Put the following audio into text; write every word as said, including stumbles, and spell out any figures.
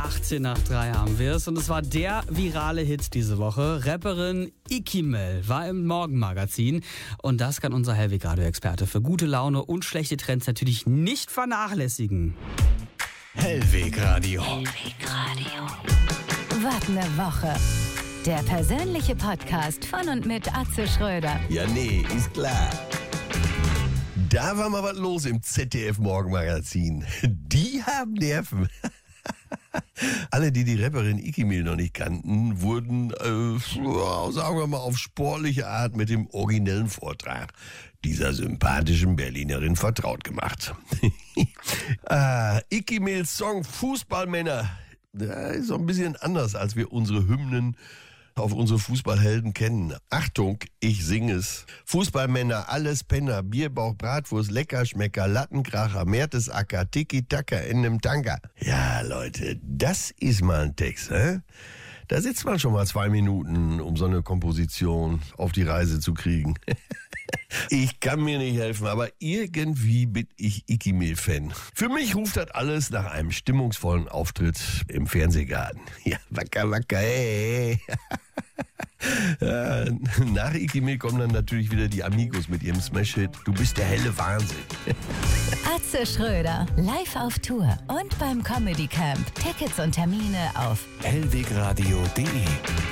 achtzehn nach drei haben wir es und es war der virale Hit diese Woche. Rapperin Ikimel war im Morgenmagazin und das kann unser Hellweg-Radio-Experte für gute Laune und schlechte Trends natürlich nicht vernachlässigen. Hellweg-Radio. Hellweg-Radio. Was ne Woche. Der persönliche Podcast von und mit Atze Schröder. Ja, nee, ist klar. Da war mal was los im Z D F-Morgenmagazin. Die haben Nerven. Alle, die die Rapperin Ikimel noch nicht kannten, wurden, äh, sagen wir mal, auf sportliche Art mit dem originellen Vortrag dieser sympathischen Berlinerin vertraut gemacht. ah, Ikimels Song Fußballmänner, der ist so ein bisschen anders, als wir unsere Hymnen auf unsere Fußballhelden kennen. Achtung, ich singe es. Fußballmänner, alles Penner, Bierbauch, Bratwurst, Leckerschmecker, Lattenkracher, Mertesacker, Tiki-Taka in nem Tanker. Ja, Leute, das ist mal ein Text, hä? Da sitzt man schon mal zwei Minuten, um so eine Komposition auf die Reise zu kriegen. Ich kann mir nicht helfen, aber irgendwie bin ich Ikimel-Fan. Für mich ruft das alles nach einem stimmungsvollen Auftritt im Fernsehgarten. Ja, wacker, wacker, hey. Ja, nach Ikimel kommen dann natürlich wieder die Amigos mit ihrem Smash-Hit Du bist der helle Wahnsinn. Atze Schröder, live auf Tour und beim Comedy Camp. Tickets und Termine auf hellwegradio punkt de